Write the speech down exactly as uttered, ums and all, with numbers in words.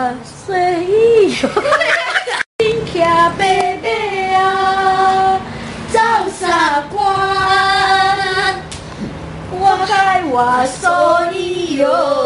我随意游。心骑白马啊，走沙关。我开我所以游。